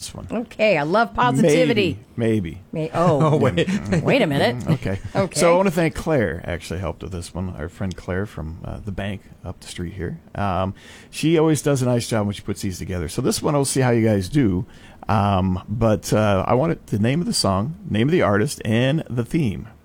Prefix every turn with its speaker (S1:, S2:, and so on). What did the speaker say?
S1: this one.
S2: Okay, I love positivity.
S1: Maybe.
S2: Wait a minute.
S1: Okay.
S2: Okay.
S1: So I want to thank Claire, actually helped with this one, our friend Claire from the bank up the street here. She always does a nice job when she puts these together. So this one, I'll see how you guys do. But I wanted the name of the song, name of the artist, and the theme.